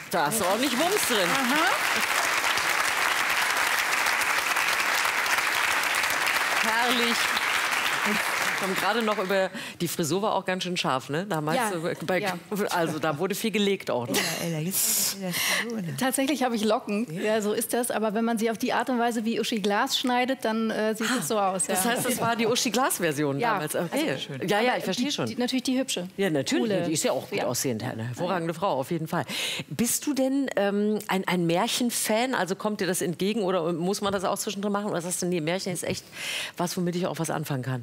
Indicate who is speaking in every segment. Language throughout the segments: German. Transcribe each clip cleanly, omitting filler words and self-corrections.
Speaker 1: Da hast du auch nicht Wumms drin.
Speaker 2: Aha.
Speaker 1: Herrlich. Wir haben gerade noch über die Frisur war auch ganz schön scharf, ne? Damals, also da wurde viel gelegt auch. Ne?
Speaker 2: Tatsächlich habe ich Locken, ja, so ist das. Aber wenn man sie auf die Art und Weise wie Uschi Glas schneidet, dann sieht es so aus. Ja.
Speaker 1: Das heißt, das war die Uschi Glas-Version damals. Okay.
Speaker 2: Also,
Speaker 1: ja, ich verstehe schon.
Speaker 2: Natürlich die hübsche.
Speaker 1: Ja, natürlich.
Speaker 2: Coole.
Speaker 1: Die ist ja auch gut aussehend, eine hervorragende Frau, auf jeden Fall. Bist du denn ein Märchenfan? Also kommt dir das entgegen oder muss man das auch zwischendrin machen? Oder sagst du, nee, Märchen ist echt was, womit ich auch was anfangen kann?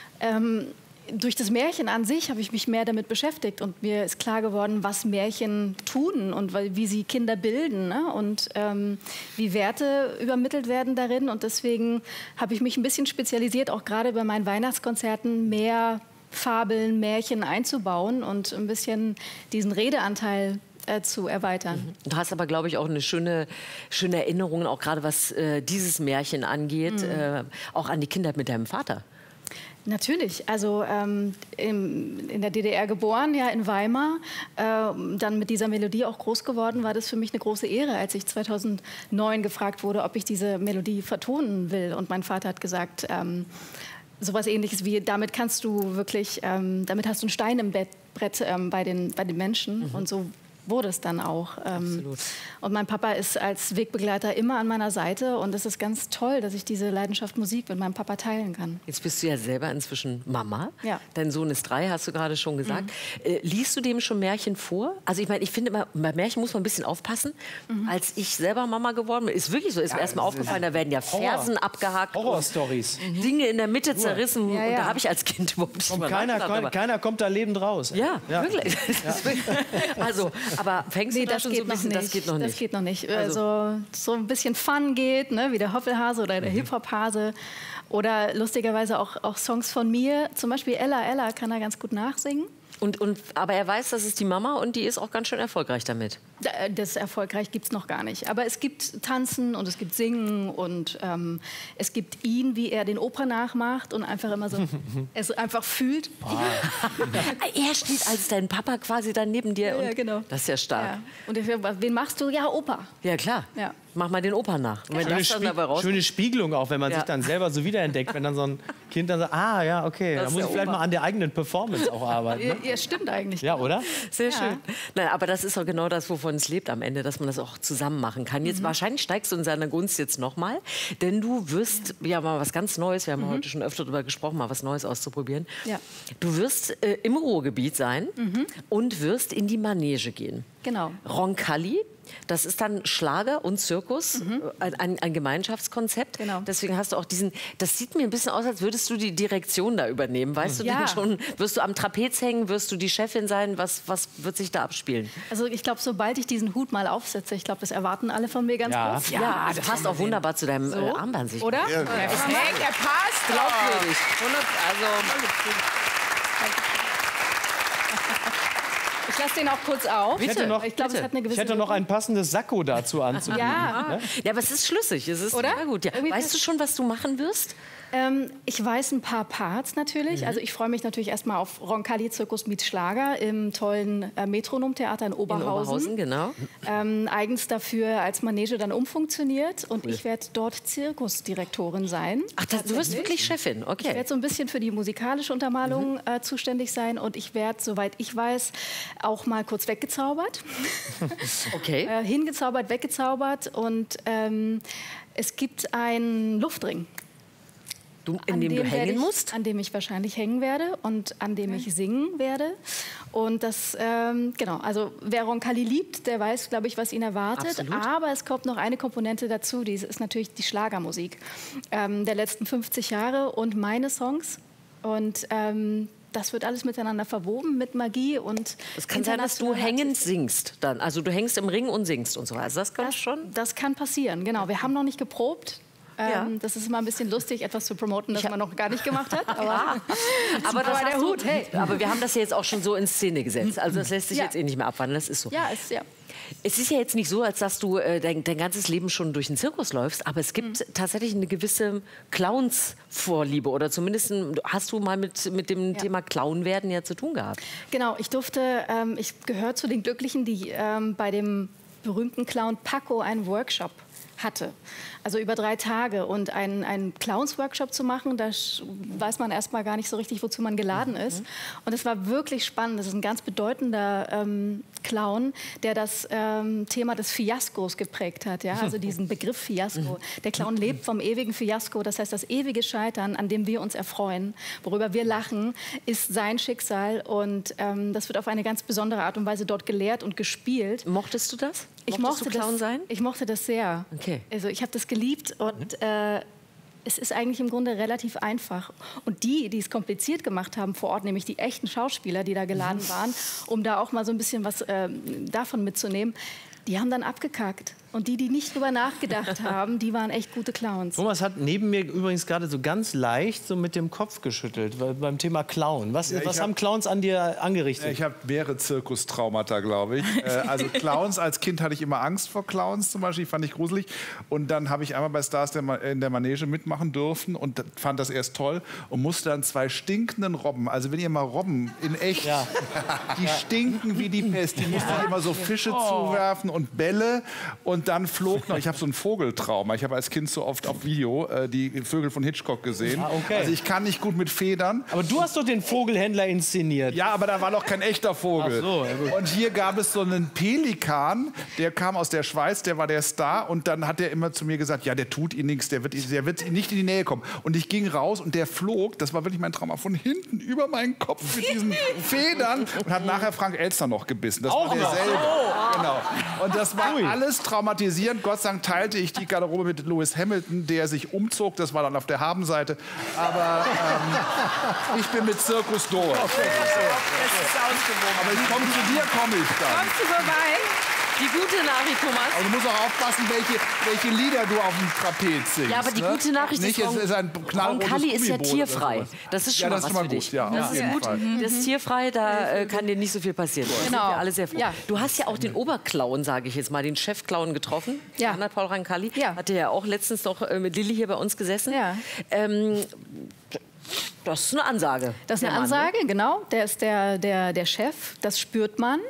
Speaker 2: Durch das Märchen an sich habe ich mich mehr damit beschäftigt und mir ist klar geworden, was Märchen tun und wie sie Kinder bilden, ne? Und wie Werte übermittelt werden darin. Und deswegen habe ich mich ein bisschen spezialisiert, auch gerade bei meinen Weihnachtskonzerten mehr Fabeln, Märchen einzubauen und ein bisschen diesen Redeanteil zu erweitern.
Speaker 1: Du hast aber, glaube ich, auch eine schöne Erinnerung, auch gerade was dieses Märchen angeht, auch an die Kindheit mit deinem Vater.
Speaker 2: Natürlich, also in der DDR geboren, ja in Weimar, dann mit dieser Melodie auch groß geworden, war das für mich eine große Ehre, als ich 2009 gefragt wurde, ob ich diese Melodie vertonen will. Und mein Vater hat gesagt, sowas Ähnliches wie, damit kannst du wirklich, damit hast du einen Stein im Brett bei den Menschen. Und so wurde es dann auch.
Speaker 1: Absolut.
Speaker 2: Und mein Papa ist als Wegbegleiter immer an meiner Seite und es ist ganz toll, dass ich diese Leidenschaft Musik mit meinem Papa teilen kann.
Speaker 1: Jetzt bist du ja selber inzwischen Mama.
Speaker 2: Ja.
Speaker 1: Dein Sohn ist 3, hast du gerade schon gesagt. Liest du dem schon Märchen vor? Also ich meine, ich finde immer, bei Märchen muss man ein bisschen aufpassen. Als ich selber Mama geworden bin, ist wirklich so, ist mir erstmal aufgefallen, da werden ja Versen abgehakt.
Speaker 3: Horrorstories.
Speaker 1: Dinge in der Mitte zerrissen.
Speaker 2: Ja, ja.
Speaker 1: Und da habe ich als Kind überhaupt nicht
Speaker 3: Und
Speaker 1: mal nachgedacht,
Speaker 3: keiner kommt da lebend raus.
Speaker 1: Ja, wirklich. Also, aber fängst du da schon so ein bisschen, das geht noch nicht?
Speaker 2: Das geht noch nicht. Also so ein bisschen Fun geht, ne, wie der Hoppelhase oder der Hip-Hop-Hase. Oder lustigerweise auch Songs von mir. Zum Beispiel Ella Ella kann er ganz gut nachsingen.
Speaker 1: Aber er weiß, das ist die Mama und die ist auch ganz schön erfolgreich damit.
Speaker 2: Das erfolgreich gibt es noch gar nicht. Aber es gibt Tanzen und es gibt Singen und es gibt ihn, wie er den Opa nachmacht und einfach immer so, es einfach fühlt.
Speaker 1: Er steht als dein Papa quasi dann neben dir.
Speaker 2: Ja, genau.
Speaker 1: Das ist ja stark.
Speaker 2: Ja. Und ich, wen machst du? Ja, Opa.
Speaker 1: Ja, klar.
Speaker 2: Ja.
Speaker 1: Mach mal den Opa nach. Und wenn das dann dabei rauskommt,
Speaker 3: Schöne Spiegelung auch, wenn man sich dann selber so wiederentdeckt, wenn dann so ein Kind dann sagt, ja, okay, da muss ich vielleicht mal an der eigenen Performance auch arbeiten. Ne?
Speaker 2: Ja, stimmt eigentlich.
Speaker 3: Ja, oder?
Speaker 1: Sehr schön. Nein, aber das ist auch genau das, wovon es lebt am Ende, dass man das auch zusammen machen kann. Jetzt wahrscheinlich steigst du in seiner Gunst jetzt nochmal, denn du wirst ja mal was ganz Neues, wir haben heute schon öfter darüber gesprochen, mal was Neues auszuprobieren.
Speaker 2: Ja.
Speaker 1: Du wirst im Ruhrgebiet sein und wirst in die Manege gehen.
Speaker 2: Genau.
Speaker 1: Roncalli, das ist dann Schlager und Zirkus, ein Gemeinschaftskonzept.
Speaker 2: Genau.
Speaker 1: Deswegen hast du auch das sieht mir ein bisschen aus, als würdest du die Direktion da übernehmen. Weißt du
Speaker 2: Ja.
Speaker 1: denn schon, wirst du am Trapez hängen, wirst du die Chefin sein, was wird sich da abspielen?
Speaker 2: Also ich glaube, sobald ich diesen Hut mal aufsetze, ich glaube, das erwarten alle von mir ganz groß.
Speaker 1: Ja, das passt auch wunderbar zu deinem Armband. Sich.
Speaker 2: Oder?
Speaker 4: Ja,
Speaker 2: Ja.
Speaker 4: der passt.
Speaker 1: Glaubwürdig.
Speaker 2: Ich lasse den auch kurz auf.
Speaker 1: Bitte.
Speaker 2: Ich glaube, es hat eine gewisse
Speaker 3: Ich hätte noch ein passendes Sakko dazu anzubieten.
Speaker 2: Ja.
Speaker 1: Ja, aber es ist schlüssig. Es ist
Speaker 2: Oder?
Speaker 1: sehr gut. Ja.
Speaker 2: Irgendwie
Speaker 1: Weißt du schon, was du machen wirst?
Speaker 2: Ich weiß ein paar Parts natürlich. Also ich freue mich natürlich erstmal auf Roncalli Zirkus mit Schlager im tollen Metronomtheater in Oberhausen.
Speaker 1: Genau.
Speaker 2: Eigens dafür als Manege dann umfunktioniert. Und ich werde dort Zirkusdirektorin sein.
Speaker 1: Ach, du wirst wirklich Chefin,
Speaker 2: Ich
Speaker 1: okay.
Speaker 2: werde so ein bisschen für die musikalische Untermalung zuständig sein. Und ich werde, soweit ich weiß, auch mal kurz weggezaubert.
Speaker 1: Okay.
Speaker 2: Hingezaubert, weggezaubert. Und es gibt einen Luftring.
Speaker 1: In dem du hängen musst?
Speaker 2: An dem ich wahrscheinlich hängen werde und an dem ich singen werde. Und das, genau, also wer Roncalli liebt, der weiß, glaube ich, was ihn erwartet.
Speaker 1: Absolut.
Speaker 2: Aber es kommt noch eine Komponente dazu, die ist natürlich die Schlagermusik der letzten 50 Jahre und meine Songs. Und das wird alles miteinander verwoben mit Magie und
Speaker 1: Es kann sein, dass du hängend singst dann. Also du hängst im Ring und singst und so. Also das kann schon.
Speaker 2: Das kann passieren, genau. Wir haben noch nicht geprobt.
Speaker 1: Ja.
Speaker 2: Das ist immer ein bisschen lustig, etwas zu promoten, das man noch gar nicht gemacht hat. Aber,
Speaker 1: Aber, das
Speaker 2: der
Speaker 1: hast du,
Speaker 2: Hut, hey.
Speaker 1: aber wir haben das ja jetzt auch schon so in Szene gesetzt. Also das lässt sich
Speaker 2: Ja.
Speaker 1: jetzt eh nicht mehr abwandeln. Das ist so.
Speaker 2: Ja,
Speaker 1: Es ist ja jetzt nicht so, als dass du dein ganzes Leben schon durch den Zirkus läufst, aber es gibt tatsächlich eine gewisse Clowns-Vorliebe oder zumindest hast du mal mit dem Thema Clown werden ja zu tun gehabt.
Speaker 2: Genau, ich gehöre zu den Glücklichen, die bei dem berühmten Clown Paco einen Workshop hatte. Also über 3 Tage. Und einen Clowns-Workshop zu machen, da weiß man erst mal gar nicht so richtig, wozu man geladen ist. Und es war wirklich spannend. Das ist ein ganz bedeutender Clown, der das Thema des Fiaskos geprägt hat. Ja? Also diesen Begriff Fiasko. Der Clown lebt vom ewigen Fiasko. Das heißt, das ewige Scheitern, an dem wir uns erfreuen, worüber wir lachen, ist sein Schicksal. Und das wird auf eine ganz besondere Art und Weise dort gelehrt und gespielt.
Speaker 1: Mochtest du das?
Speaker 2: Ich mochte
Speaker 1: Clown sein?
Speaker 2: Ich mochte das sehr.
Speaker 1: Okay.
Speaker 2: Also ich habe das geliebt und es ist eigentlich im Grunde relativ einfach. Und die es kompliziert gemacht haben vor Ort, nämlich die echten Schauspieler, die da geladen waren, um da auch mal so ein bisschen was davon mitzunehmen, die haben dann abgekackt. Und die nicht drüber nachgedacht haben, die waren echt gute Clowns.
Speaker 3: Thomas hat neben mir übrigens gerade so ganz leicht so mit dem Kopf geschüttelt beim Thema Clown. Was haben Clowns an dir angerichtet?
Speaker 4: Ich habe mehrere Zirkustraumata, glaube ich. Also Clowns, als Kind hatte ich immer Angst vor Clowns zum Beispiel, fand ich gruselig. Und dann habe ich einmal bei Stars in der Manege mitmachen dürfen und fand das erst toll und musste dann 2 stinkenden Robben, also wenn ihr mal Robben in echt, die stinken wie die Pest, die musste ich immer so Fische zuwerfen und Bälle und dann flog noch, ich habe so ein Vogeltrauma. Ich habe als Kind so oft auf Video die Vögel von Hitchcock gesehen.
Speaker 3: Okay.
Speaker 4: Also ich kann nicht gut mit Federn.
Speaker 3: Aber du hast doch den Vogelhändler inszeniert.
Speaker 4: Ja, aber da war noch kein echter Vogel.
Speaker 3: Ach so, ja gut.
Speaker 4: Und hier gab es so einen Pelikan, der kam aus der Schweiz, der war der Star. Und dann hat er immer zu mir gesagt, ja, der tut Ihnen nichts, der wird nicht in die Nähe kommen. Und ich ging raus und der flog, das war wirklich mein Trauma, von hinten über meinen Kopf mit diesen Federn und hat nachher Frank Elstner noch gebissen. Das war derselbe. Genau. Und das war alles traumatisierend. Gott sei Dank teilte ich die Garderobe mit Lewis Hamilton, der sich umzog. Das war dann auf der Habenseite. Aber ich bin mit Zirkus durch. Okay. Aber ich komme zu dir, komme ich dann.
Speaker 2: Kommst du vorbei?
Speaker 1: Die gute Nachricht, Thomas.
Speaker 4: Aber du musst auch aufpassen, welche Lieder du auf dem Trapez singst.
Speaker 1: Ja, aber die gute Nachricht
Speaker 4: nicht,
Speaker 1: ist,
Speaker 4: es ist ein knallrotes
Speaker 1: Roncalli ist ja
Speaker 4: Gummiboot
Speaker 1: tierfrei. Das ist schon mal was für dich.
Speaker 4: Ja,
Speaker 1: das ist gut. Das ist tierfrei, da kann dir nicht so viel passieren. Da sind wir alle sehr froh.
Speaker 2: Ja.
Speaker 1: Du hast ja auch den Oberclown, sage ich jetzt mal, den Chefclown getroffen.
Speaker 2: Ja.
Speaker 1: Paul Roncalli.
Speaker 2: Ja.
Speaker 1: Hatte ja auch letztens noch mit Lilly hier bei uns gesessen.
Speaker 2: Ja.
Speaker 1: Das ist eine Ansage.
Speaker 2: Das ist eine Ansage, genau. Der ist der Chef, das spürt man.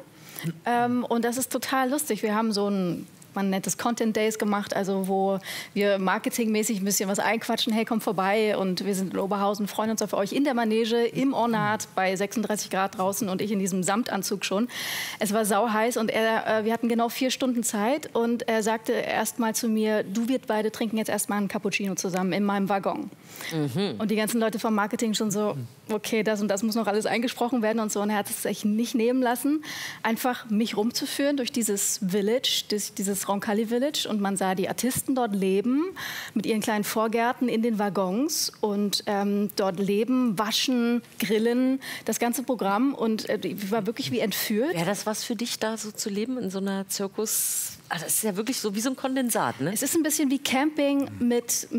Speaker 2: Und das ist total lustig. Wir haben so man nennt es Content Days gemacht, also wo wir marketingmäßig ein bisschen was einquatschen. Hey, kommt vorbei und wir sind in Oberhausen, freuen uns auf euch in der Manege, im Ornat, bei 36 Grad draußen und ich in diesem Samtanzug schon. Es war sauheiß und wir hatten genau 4 Stunden Zeit und er sagte erst mal zu mir, wir beide trinken jetzt erstmal einen Cappuccino zusammen in meinem Waggon. Und die ganzen Leute vom Marketing schon so, okay, das und das muss noch alles eingesprochen werden und so. Und er hat es sich nicht nehmen lassen, einfach mich rumzuführen durch dieses Village, dieses Roncalli Village. Und man sah die Artisten dort leben, mit ihren kleinen Vorgärten in den Waggons. Und dort leben, waschen, grillen, das ganze Programm. Und ich war wirklich wie entführt.
Speaker 1: Wäre das was für dich, da so zu leben in so einer Zirkus? Also das ist ja wirklich so wie so ein Kondensat, ne?
Speaker 2: Es ist ein bisschen wie Camping mit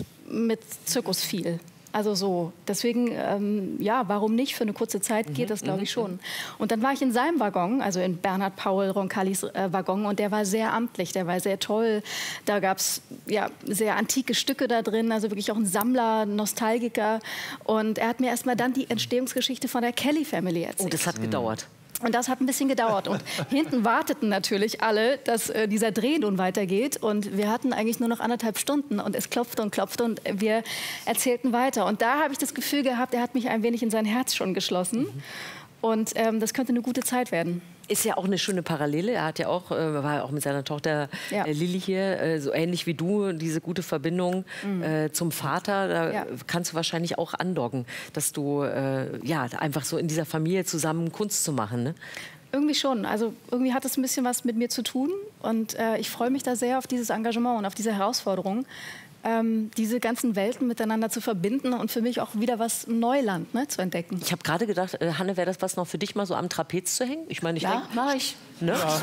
Speaker 2: Zirkus viel. Also so, deswegen, ja, warum nicht? Für eine kurze Zeit geht das, glaube ich, schon. Und dann war ich in seinem Waggon, also in Bernhard Paul Roncallis Waggon, und der war sehr amtlich, der war sehr toll. Da gab es ja, sehr antike Stücke da drin, also wirklich auch ein Sammler, Nostalgiker. Und er hat mir erst mal dann die Entstehungsgeschichte von der Kelly Family erzählt.
Speaker 1: Oh, das hat gedauert.
Speaker 2: Und das hat ein bisschen gedauert. Und hinten warteten natürlich alle, dass dieser Dreh nun weitergeht. Und wir hatten eigentlich nur noch 1,5 Stunden. Und es klopfte und wir erzählten weiter. Und da habe ich das Gefühl gehabt, er hat mich ein wenig in sein Herz schon geschlossen. Und das könnte eine gute Zeit werden.
Speaker 1: Ist ja auch eine schöne Parallele. Er hat ja auch, war auch mit seiner Tochter Lilly hier, so ähnlich wie du, diese gute Verbindung zum Vater. Da kannst du wahrscheinlich auch andocken, dass du ja, einfach so in dieser Familie zusammen Kunst zu machen, ne?
Speaker 2: Irgendwie schon. Also irgendwie hat es ein bisschen was mit mir zu tun. Und ich freue mich da sehr auf dieses Engagement und auf diese Herausforderung. Diese ganzen Welten miteinander zu verbinden und für mich auch wieder was Neuland, ne, zu entdecken.
Speaker 1: Ich habe gerade gedacht, Hanne, wäre das was noch für dich, mal so am Trapez zu hängen? Ich meine, ich denke,
Speaker 2: mach ich.
Speaker 1: Ne? Ja. Habe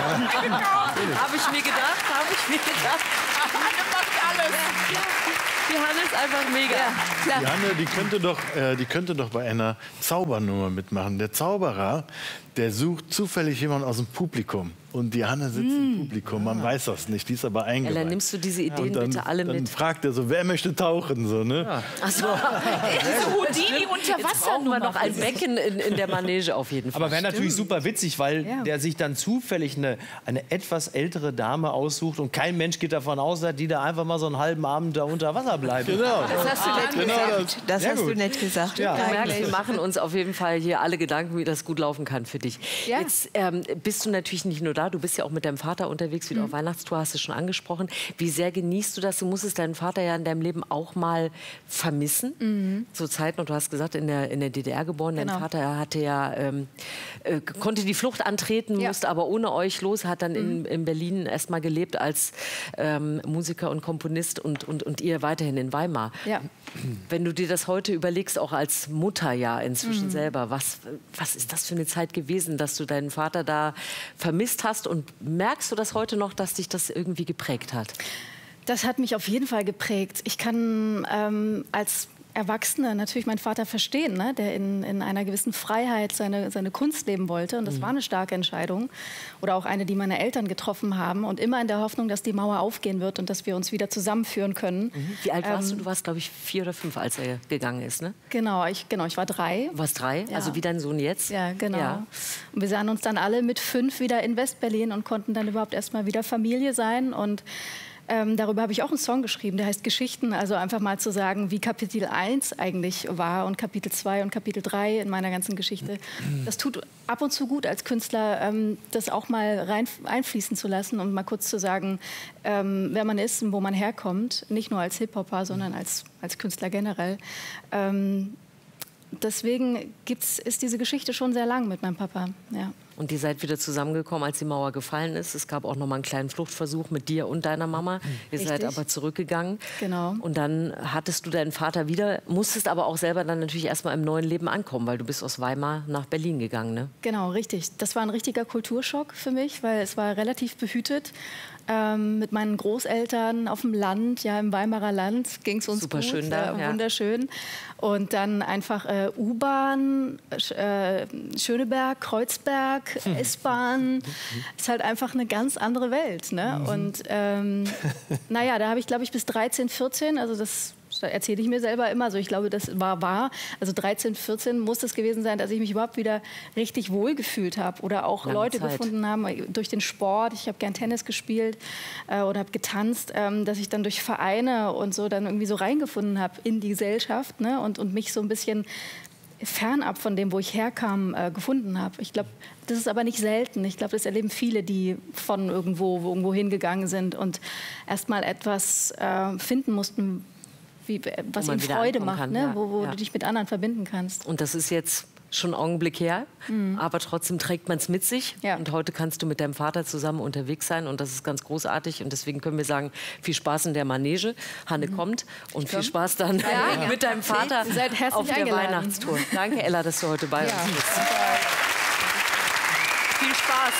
Speaker 1: ich mir gedacht. Hanne macht alles. Die Hanne ist einfach mega.
Speaker 5: Ja, die Hanne, die könnte doch bei einer Zaubernummer mitmachen. Der Zauberer, der sucht zufällig jemanden aus dem Publikum. Und die Hanne sitzt im Publikum, man weiß das nicht, die ist aber eingeweiht.
Speaker 1: Ella, nimmst du diese Ideen
Speaker 5: dann,
Speaker 1: bitte alle mit?
Speaker 5: Dann fragt er so, wer möchte tauchen? So, ne?
Speaker 1: Ja. Ach so.
Speaker 6: Diese Houdini unter
Speaker 1: Jetzt
Speaker 6: Wasser
Speaker 1: brauchen wir noch ein Becken in der Manege auf jeden Fall.
Speaker 3: Aber wäre natürlich super witzig, weil der sich dann zufällig eine etwas ältere Dame aussucht und kein Mensch geht davon aus, dass die da einfach mal so einen halben Abend da unter Wasser bleibt.
Speaker 5: Genau.
Speaker 6: Das hast du nett gesagt. Das hast du nett gesagt.
Speaker 3: Ja.
Speaker 1: Du merkst, wir machen uns auf jeden Fall hier alle Gedanken, wie das gut laufen kann für dich.
Speaker 2: Ja.
Speaker 1: Jetzt bist du natürlich nicht nur da, du bist ja auch mit deinem Vater unterwegs, wieder auf Weihnachtstour, hast du schon angesprochen. Wie sehr genießt du das? Du musstest deinen Vater ja in deinem Leben auch mal vermissen. Zu Zeiten, und du hast gesagt, in der DDR geboren, dein Vater hatte ja, konnte die Flucht antreten, musste aber ohne euch los, hat dann in Berlin erst mal gelebt als Musiker und Komponist und ihr weiterhin in Weimar.
Speaker 2: Ja.
Speaker 1: Wenn du dir das heute überlegst, auch als Mutter ja inzwischen selber, was ist das für eine Zeit gewesen, dass du deinen Vater da vermisst hast, und merkst du das heute noch, dass dich das irgendwie geprägt hat?
Speaker 2: Das hat mich auf jeden Fall geprägt. Ich kann als Erwachsene natürlich meinen Vater verstehen, ne? Der in einer gewissen Freiheit seine Kunst leben wollte. Und das war eine starke Entscheidung. Oder auch eine, die meine Eltern getroffen haben. Und immer in der Hoffnung, dass die Mauer aufgehen wird und dass wir uns wieder zusammenführen können.
Speaker 1: Wie alt warst du? Du warst, glaube ich, 4 oder 5, als er gegangen ist, ne?
Speaker 2: Genau, ich war 3.
Speaker 1: Du warst 3, also wie dein Sohn jetzt?
Speaker 2: Ja, genau.
Speaker 1: Ja.
Speaker 2: Und wir sahen uns dann alle mit 5 wieder in Westberlin und konnten dann überhaupt erst mal wieder Familie sein. Und darüber habe ich auch einen Song geschrieben, der heißt Geschichten. Also einfach mal zu sagen, wie Kapitel 1 eigentlich war und Kapitel 2 und Kapitel 3 in meiner ganzen Geschichte. Das tut ab und zu gut als Künstler, das auch mal einfließen zu lassen und mal kurz zu sagen, wer man ist und wo man herkommt. Nicht nur als Hip-Hopper, sondern als Künstler generell. Deswegen ist diese Geschichte schon sehr lang mit meinem Papa. Ja.
Speaker 1: Und ihr seid wieder zusammengekommen, als die Mauer gefallen ist. Es gab auch noch mal einen kleinen Fluchtversuch mit dir und deiner Mama. Ihr seid aber zurückgegangen.
Speaker 2: Genau.
Speaker 1: Und dann hattest du deinen Vater wieder, musstest aber auch selber dann natürlich erstmal im neuen Leben ankommen, weil du bist aus Weimar nach Berlin gegangen, ne?
Speaker 2: Genau, richtig. Das war ein richtiger Kulturschock für mich, weil es war relativ behütet. Mit meinen Großeltern auf dem Land, ja, im Weimarer Land ging es uns
Speaker 1: super
Speaker 2: gut,
Speaker 1: schön da, ja.
Speaker 2: Wunderschön. Und dann einfach U-Bahn, Schöneberg, Kreuzberg, S-Bahn. Ist halt einfach eine ganz andere Welt, ne? Und naja, da habe ich, glaube ich, bis 13, 14, also das erzähle ich mir selber immer, also ich glaube, das war wahr. Also 13, 14 muss es gewesen sein, dass ich mich überhaupt wieder richtig wohl gefühlt habe. Oder auch
Speaker 1: Lange
Speaker 2: Leute
Speaker 1: Zeit.
Speaker 2: gefunden haben durch den Sport. Ich habe gern Tennis gespielt oder habe getanzt, dass ich dann durch Vereine und so dann irgendwie so reingefunden habe in die Gesellschaft, ne? Und mich so ein bisschen fernab von dem, wo ich herkam, gefunden habe. Ich glaube, das ist aber nicht selten. Ich glaube, das erleben viele, die von irgendwo hingegangen sind und erst mal etwas finden mussten, was ihnen Freude macht,
Speaker 1: kann,
Speaker 2: ne?
Speaker 1: ja.
Speaker 2: wo
Speaker 1: Ja.
Speaker 2: du dich mit anderen verbinden kannst.
Speaker 1: Und das ist jetzt schon einen Augenblick her, aber trotzdem trägt man es mit sich.
Speaker 2: Ja.
Speaker 1: Und heute kannst du mit deinem Vater zusammen unterwegs sein und das ist ganz großartig. Und deswegen können wir sagen, viel Spaß in der Manege. Hanne kommt und viel Spaß dann mit deinem Vater
Speaker 2: Ihr seid herzlich
Speaker 1: auf der
Speaker 2: eingeladen.
Speaker 1: Weihnachtstour. Danke, Ella, dass du heute bei uns bist. Viel Spaß.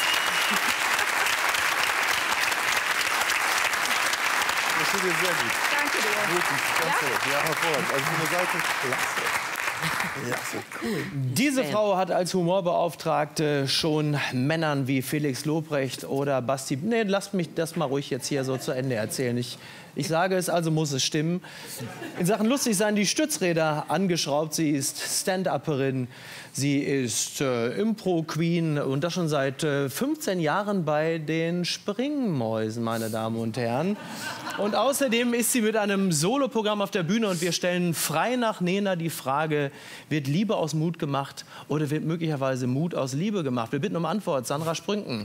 Speaker 5: Das tut dir sehr gut.
Speaker 2: Danke dir.
Speaker 5: Wirklich, ganz toll. Ja, hervorragend. Also von der Seite, klasse. Klasse. Cool.
Speaker 3: Diese Frau hat als Humorbeauftragte schon Männern wie Felix Lobrecht oder Basti... Nee, lasst mich das mal ruhig jetzt hier so zu Ende erzählen. Ich sage es, also muss es stimmen. In Sachen lustig sein die Stützräder angeschraubt. Sie ist Stand-Upperin, sie ist Impro-Queen und das schon seit 15 Jahren bei den Springmäusen, meine Damen und Herren. Und außerdem ist sie mit einem Soloprogramm auf der Bühne und wir stellen frei nach Nena die Frage, wird Liebe aus Mut gemacht oder wird möglicherweise Mut aus Liebe gemacht? Wir bitten um Antwort. Sandra Sprünken.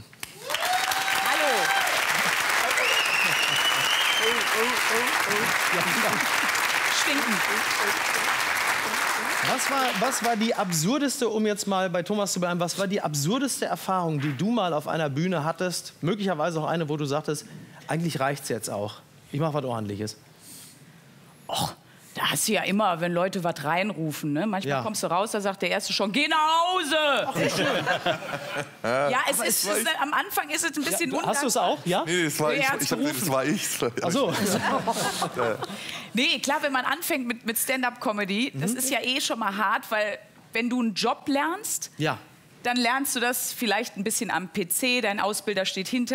Speaker 3: Was war die absurdeste, um jetzt mal bei Thomas zu bleiben, was war die absurdeste Erfahrung, die du mal auf einer Bühne hattest? Möglicherweise auch eine, wo du sagtest, eigentlich reicht's jetzt auch. Ich mache was Ordentliches.
Speaker 6: Och, da hast du ja immer, wenn Leute was reinrufen, ne? Manchmal kommst du raus, da sagt der Erste schon, geh nach Hause. Ach, wie schön. Ja, am Anfang ist es ein bisschen
Speaker 3: Hast du es auch? Ja?
Speaker 5: Nee, das war ich.
Speaker 3: Ach so.
Speaker 6: Nee, klar, wenn man anfängt mit Stand-up-Comedy, das ist ja eh schon mal hart, weil wenn du einen Job lernst,
Speaker 3: Ja.
Speaker 6: dann lernst du das vielleicht ein bisschen am PC. Dein Ausbilder steht hinter